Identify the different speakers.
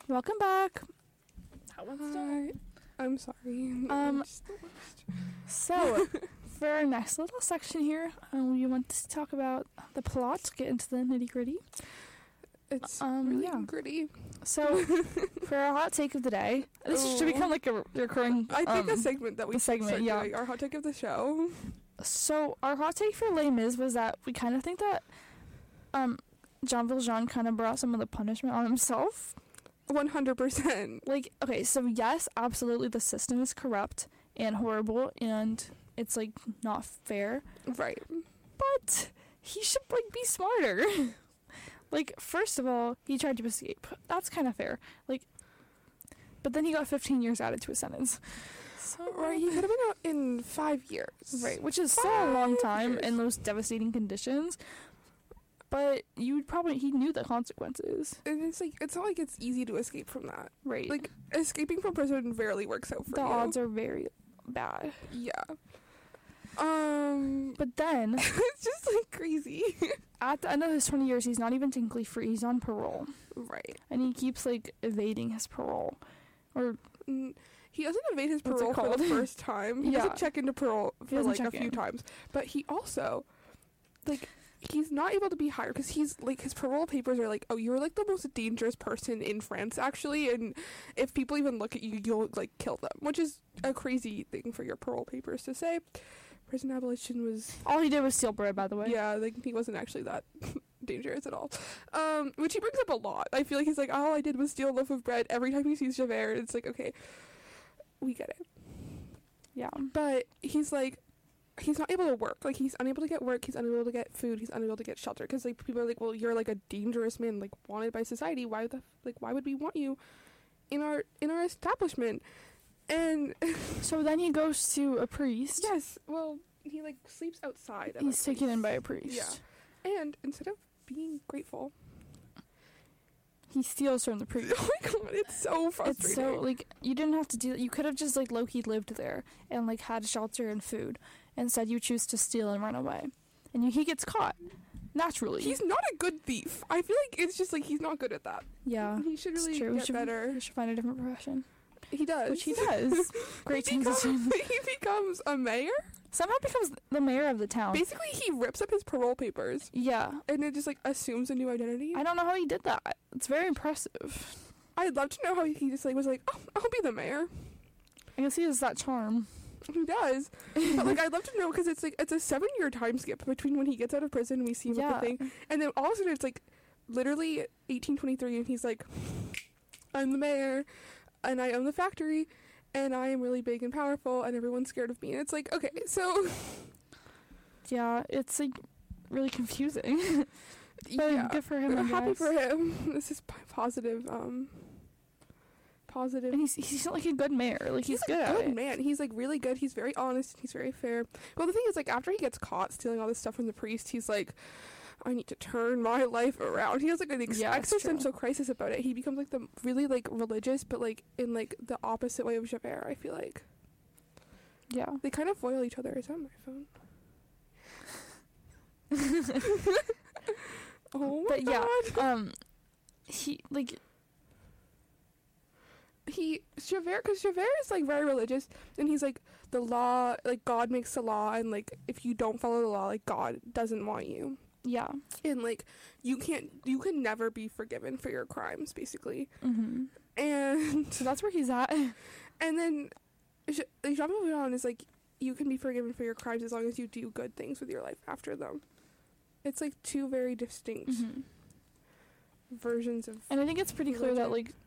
Speaker 1: Welcome back.
Speaker 2: How was that? I'm sorry.
Speaker 1: Um,
Speaker 2: just the worst.
Speaker 1: So, for our next little section here, we want to talk about the plot, get into the nitty-gritty.
Speaker 2: It's really
Speaker 1: yeah.
Speaker 2: gritty.
Speaker 1: So, for our hot take of the day, this should become like a recurring...
Speaker 2: I think a segment that we
Speaker 1: the
Speaker 2: should
Speaker 1: segment,
Speaker 2: start
Speaker 1: yeah.
Speaker 2: doing, our hot take of the show.
Speaker 1: So, our hot take for Les Mis was that we kind of think that Jean Valjean kind of brought some of the punishment on himself.
Speaker 2: 100%.
Speaker 1: Like, okay, so yes, absolutely, the system is corrupt and horrible, and it's, like, not fair.
Speaker 2: Right.
Speaker 1: But he should, like, be smarter. Like, first of all, he tried to escape. That's kind of fair. Like, but then he got 15 years added to his sentence. So,
Speaker 2: Right, he could have been out in 5 years.
Speaker 1: right, which is still a long
Speaker 2: 5
Speaker 1: time
Speaker 2: years.
Speaker 1: in those devastating conditions. But he knew the consequences.
Speaker 2: And it's not like it's easy to escape from that.
Speaker 1: Right.
Speaker 2: Like, escaping from prison rarely works out for
Speaker 1: the
Speaker 2: you.
Speaker 1: odds are very bad.
Speaker 2: Yeah.
Speaker 1: But then,
Speaker 2: It's just, like, crazy.
Speaker 1: at the end of his 20 years, he's not even technically free. He's on parole.
Speaker 2: Right.
Speaker 1: And he keeps, like, evading his parole. Or,
Speaker 2: He doesn't evade his
Speaker 1: What's it
Speaker 2: parole for the
Speaker 1: called?
Speaker 2: first time. He
Speaker 1: Yeah.
Speaker 2: doesn't check into parole
Speaker 1: He
Speaker 2: for,
Speaker 1: doesn't
Speaker 2: like, a
Speaker 1: check
Speaker 2: few
Speaker 1: in.
Speaker 2: times. But he also, like, he's not able to be hired because he's, like, his parole papers are like, oh, you're, like, the most dangerous person in France, actually, and if people even look at you, you'll, like, kill them, which is a crazy thing for your parole papers to say. Prison abolition was...
Speaker 1: all he did was steal bread, by the way.
Speaker 2: Yeah, like, he wasn't actually that dangerous at all. Which he brings up a lot. I feel like he's like, all I did was steal a loaf of bread every time he sees Javert. It's like, okay, we get it.
Speaker 1: Yeah.
Speaker 2: But he's like, he's not able to work. Like, he's unable to get work. He's unable to get food. He's unable to get shelter. Because, like, people are like, well, you're, like, a dangerous man, like, wanted by society. Why would we want you in our establishment? And
Speaker 1: So then he goes to a priest.
Speaker 2: yes, well, he, like, sleeps outside. of
Speaker 1: He's
Speaker 2: a
Speaker 1: taken in
Speaker 2: priest.
Speaker 1: by a priest.
Speaker 2: Yeah. And instead of being grateful,
Speaker 1: He steals from the priest.
Speaker 2: oh my god, it's so frustrating.
Speaker 1: It's so, like, you didn't have to do that. You could have just, like, low-key lived there and, like, had shelter and food. Instead, you choose to steal and run away. And he gets caught. Naturally.
Speaker 2: He's not a good thief. I feel like it's just, like, he's not good at that.
Speaker 1: yeah.
Speaker 2: He should
Speaker 1: It's
Speaker 2: really
Speaker 1: true.
Speaker 2: get better.
Speaker 1: He should find a different profession.
Speaker 2: He does.
Speaker 1: Which he does. Great
Speaker 2: he
Speaker 1: transition.
Speaker 2: he becomes a mayor.
Speaker 1: Somehow becomes the mayor of the town.
Speaker 2: Basically, he rips up his parole papers
Speaker 1: Yeah.
Speaker 2: and it just, like, assumes a new identity.
Speaker 1: I don't know how he did that. It's very impressive.
Speaker 2: I'd love to know how he just, like, was like, oh, I'll be the mayor.
Speaker 1: I guess he has that charm.
Speaker 2: He does. But, like, I'd love to know because it's, like, it's a 7-year time skip between when he gets out of prison and we see him
Speaker 1: Yeah.
Speaker 2: at the thing. And then all of a sudden it's, like, literally 1823 and he's like, I'm the mayor and I own the factory and I am really big and powerful and everyone's scared of me. And it's like, okay, so...
Speaker 1: Yeah, it's, like, really confusing. But
Speaker 2: yeah.
Speaker 1: good for him, I
Speaker 2: I'm happy
Speaker 1: guess.
Speaker 2: for him. This is positive. Positive.
Speaker 1: And he's not, like, a good mayor. Like, he's good
Speaker 2: a
Speaker 1: at
Speaker 2: good
Speaker 1: it.
Speaker 2: man. He's, like, really good. He's very honest. He's very fair. Well, the thing is, like, after he gets caught stealing all this stuff from the priest, he's like, I need to turn my life around. He has, like, an
Speaker 1: Yeah, it's
Speaker 2: existential crisis about it. He becomes, like, the really, like, religious, but, like, in, like, the opposite way of Javert, I feel like.
Speaker 1: Yeah.
Speaker 2: They kind of foil each other. Is that my phone? Oh my
Speaker 1: But
Speaker 2: god.
Speaker 1: yeah, he, like,
Speaker 2: Javert is, like, very religious, and he's like, the law, like, God makes the law, and, like, if you don't follow the law, like, God doesn't want you,
Speaker 1: yeah.
Speaker 2: and, like, you can never be forgiven for your crimes, basically.
Speaker 1: Mm-hmm.
Speaker 2: And
Speaker 1: So that's where he's at.
Speaker 2: and then Jean Valjean is like, you can be forgiven for your crimes as long as you do good things with your life after them. It's, like, two very distinct
Speaker 1: Mm-hmm.
Speaker 2: versions of
Speaker 1: And I think it's pretty clear that,
Speaker 2: religion.
Speaker 1: like,